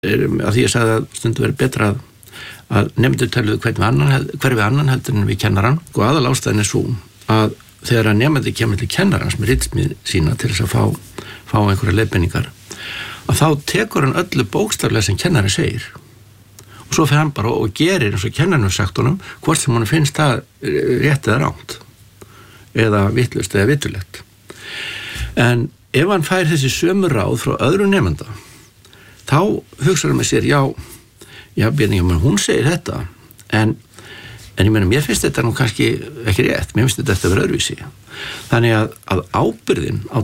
að því ég sagði að stundu verið betra að nemendur töluðu hverfi annan heldur en við kennaran, og aðal ástæðan svo að þegar að nemendur kemur til kennarans með ritsmíð sína til þess að fá einhverja leiðbeiningar, að þá tekur hann öllu bókstaflega sem kennari segir og svo fer hann bara og gerir eins og kennarinn sagt honum hvort sem hann finnst það rétt eða rangt eða vitlaust eða vitulegt. En ef hann fær þessi sömu ráð frá öðrum nemenda, þá hugsaður með sér, hún segir þetta, en ég meina, mér finnst þetta nú kannski ekki rétt, mér finnst þetta eftir að vera öðruvísi. Þannig að ábyrgðin á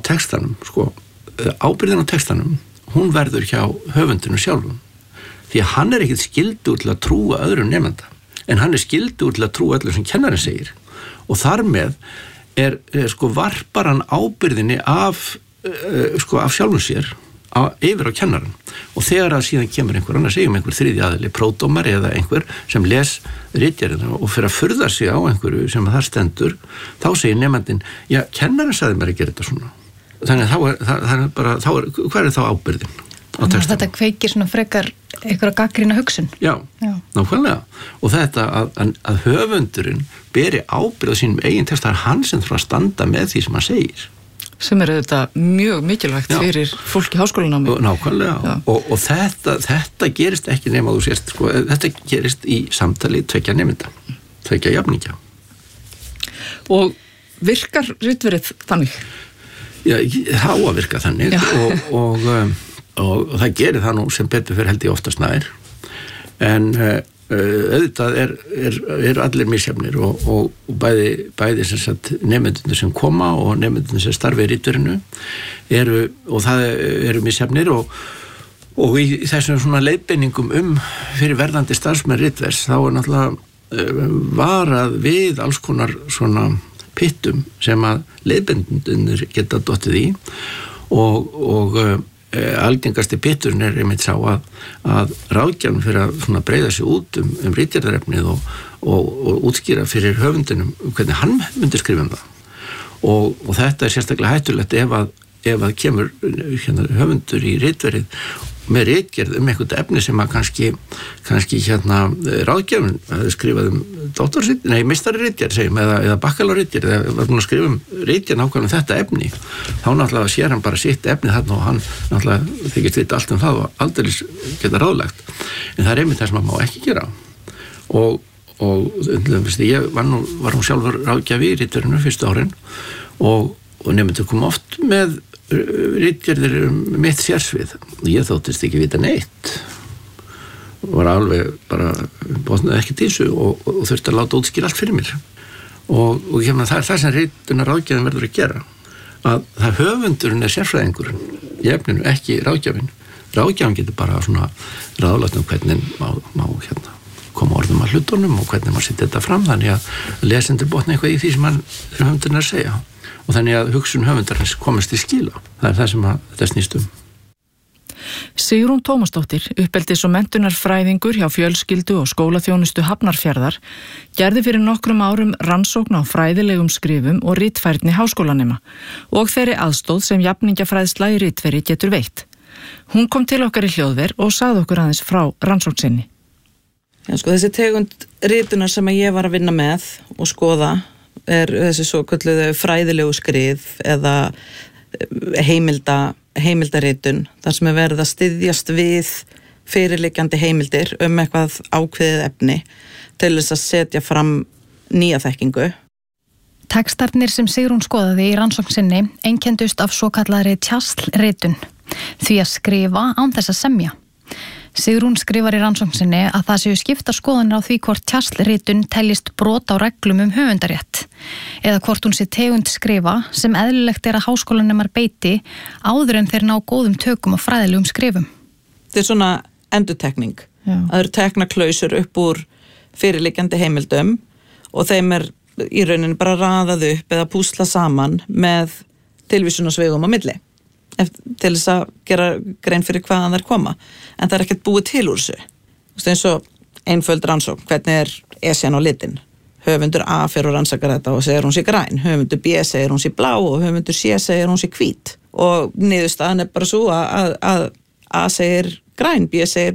textanum, hún verður hjá höfundinu sjálfum, því að hann ekkert skyldur til að trúa öðrum nemenda, en hann skyldur til að trúa öllu sem kennarinn segir, og þar með varpar hann ábyrgðinni af sjálfum sér yfir á kennaran, og þegar að síðan kemur einhver annar, segjum einhver þriðji aðili, prófdómari eða einhver sem les ritgerðina og fyrir að furða sig á einhverju sem þar stendur, þá segir nemandinn, kennarinn sagði mér að gera þetta svona. Þannig að hver þá ábyrgðin á textanum? Þetta kveikir svona frekar einhverja gagnrýna hugsun. Já, nákvæmlega. Og þetta að höfundurinn beri ábyrgð á sínum eigin texta, það hann sem þarf að standa með því sem hann segir. Sem þetta mjög mikilvægt fyrir fólk í háskólanámi. Nákvæmlega. Og þetta gerist ekki nema þú sést, þetta gerist í samtali tveggja nemenda, tveggja jafningja. Og virkar ritverið þannig? Já, það á að virka þannig og það gerir það nú sem betur fyrir held ég oftast nær, en auðvitað er allir misjafnir og bæði sem sagt nemendurnir sem koma og nemendurnir sem starfa í ritverinu eru misjafnir og í þessum svona leiðbeiningum fyrir verðandi starfsmenn ritvers þá náttúrulega varað við alls konar svona pittum sem að leiðbeinendurnir geta dottið í og algengasti pitturinn einmitt sá að ráðgjafinn fyrir að svona breiða sig út ritgerðarefnið og útskýra fyrir höfundinum hvernig hann myndi skrifa það og þetta sérstaklega hættulegt ef að kemur höfundur í ritverið með ritgerð einhvern efni sem að kannski ráðgjafinn skrifað meistari ritgerð segjum eða bakkalárritgerð eða var búin að skrifa ritgerð nákvæmlega þetta efni, þá náttúrulega sér hann bara sitt efni þarna og hann náttúrulega þykist vita allt það og aldrei geta ráðlagt, en það einmitt það sem maður má ekki gera og ég var nú sjálfur ráðgjafi í ritverinu fyrstu árin og nemendur kom oft með ritgerðir mitt sérsvið og ég þóttist ekki vita neitt var alveg bara botnaði ekki til þessu og þurfti að láta útskýra allt fyrir mér og það er það sem ritunar ráðgjafinn verður að gera að það höfundurinn sérfræðingurinn í efninu, ekki ráðgjafinn getur bara svona ráðlagt hvernig má koma orðum að hlutunum og hvernig má setja þetta fram þannig að lesendur botna eitthvað í því sem höfundurinn að segja og þannig að hugsun höfundarins komast í skila. Það er það sem þetta snýst Sigrún Tómasdóttir, uppeldis- og menntunarfræðingur hjá fjölskyldu og skólaþjónustu Hafnarfjarðar, gerði fyrir nokkrum árum rannsókn á fræðilegum skrifum og ritfærni háskólanema og þeirri aðstóð sem jafningjafræðsla í ritveri getur veitt. Hún kom til okkar í hljóðver og sagði okkur aðeins frá rannsókn sinni. Þessi tegund ritunar sem ég var að vinna með og skoða þessi svo kölluðu fræðilegu skrif eða heimildaritun, þar sem verið að styðjast við fyrirliggjandi heimildir eitthvað ákveðið efni til þess að setja fram nýja þekkingu. Textarnir sem Sigrún skoðaði í rannsókn sinni einkendust af svokallaðri tjaslritun, því að skrifa án þess að semja. Sigrún skrifar í rannsókn sinni að það séu skipta skoðanir á því hvort tjaslritun teljist brot á reglum höfundarétt eða hvort hún sé tegund skrifa sem eðlilegt er að háskólanemar beiti áður en þeir ná góðum tökum á fræðilegum skrifum. Þetta er svona endurtekning. Það eru teknaklausur upp úr fyrirliggjandi heimildum og þeim í rauninni bara raðað upp eða púsla saman með tilvísunarsvegum á milli til þess að gera grein fyrir hvaðan þær koma, en það er ekkert búið til úr þessu. Eins og einföld rannsókn, hvernig Esjan á litin. Höfundur A fyrir að rannsaka þetta og segir hún sé græn, höfundur B segir hún sé blá og höfundur C segir hún sé hvít og niðurstaðan bara svo að A segir græn, B segir